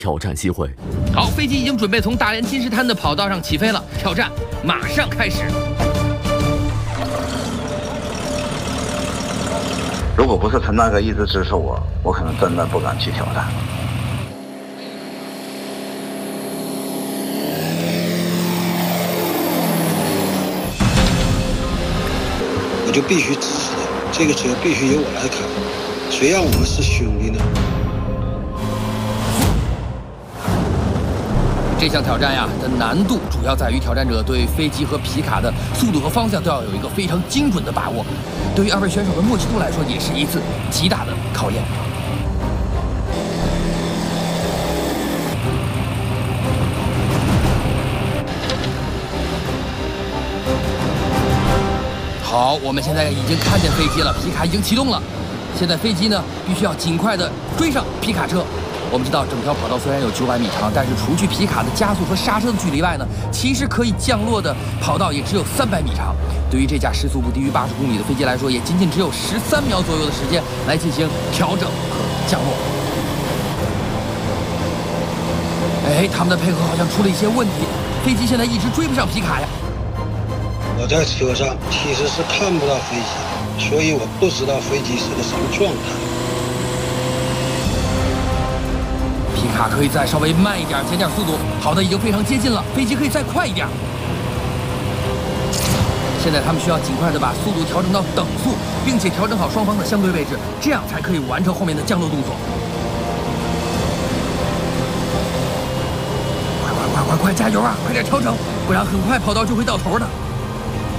挑战机会。 好，飞机已经准备从大连金石滩的跑道上起飞了，挑战马上开始。 如果不是陈大哥一直支持我，我可能真的不敢去挑战。 我就必须支持他，这个车必须由我来开，谁让我们是兄弟呢？ 这项挑战呀的难度主要在于挑战者对飞机和皮卡的速度和方向都要有一个非常精准的把握，对于二位选手的默契度来说，也是一次极大的考验。好，我们现在已经看见飞机了，皮卡已经启动了。现在飞机呢，必须要尽快的追上皮卡车。我们知道，整条跑道虽然有900米长，但是除去皮卡的加速和刹车的距离外呢，其实可以降落的跑道也只有300米长。对于这架时速不低于80公里的飞机来说，也仅仅只有13秒左右的时间来进行调整和降落。哎，他们的配合好像出了一些问题，飞机现在一直追不上皮卡呀。 我在车上其实是看不到飞机，所以我不知道飞机是个什么状态。 皮卡可以再稍微慢一点，减点速度。好的，已经非常接近了，飞机可以再快一点。现在他们需要尽快的把速度调整到等速，并且调整好双方的相对位置，这样才可以完成后面的降落动作。快，加油啊！快点调整，不然很快跑道就会到头的。